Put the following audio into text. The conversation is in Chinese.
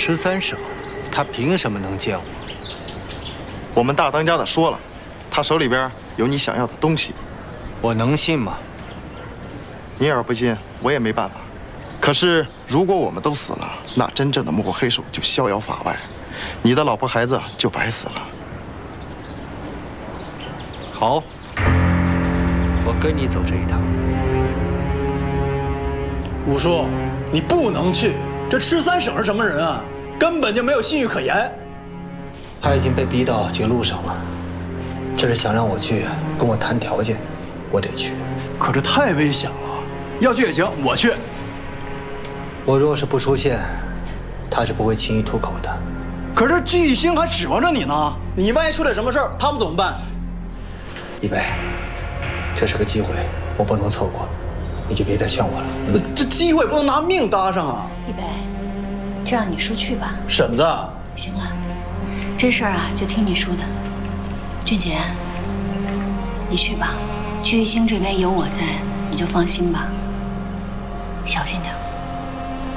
十三省，他凭什么能见我？ 我们大当家的说了，他手里边有你想要的东西。 我能信吗？ 你要是不信，我也没办法。可是如果我们都死了，那真正的幕后黑手就逍遥法外，你的老婆孩子就白死了。 好，我跟你走这一趟。 五叔，你不能去，这吃三省是什么人啊？根本就没有信誉可言。 他已经被逼到绝路上了，这是想让我去跟我谈条件，我得去。 可这太危险了，要去也行，我去。 我若是不出现，他是不会轻易吐口的。 可是巨星还指望着你呢，你万一出点什么事儿，他们怎么办？ 一北，这是个机会，我不能错过，你就别再劝我了。 这机会不能拿命搭上啊！ 一北，就让你叔去吧。 婶子， 行了，这事儿啊就听你叔的。俊杰，你去吧，巨星这边有我在，你就放心吧，小心点。